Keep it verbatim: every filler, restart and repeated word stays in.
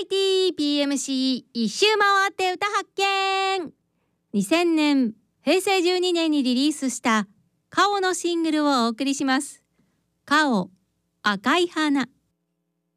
イティー ピーエムシー 一周回って歌発見。にせんねんへいせいじゅうにねんにリリースしたカオのシングルをお送りします。カオ赤い花。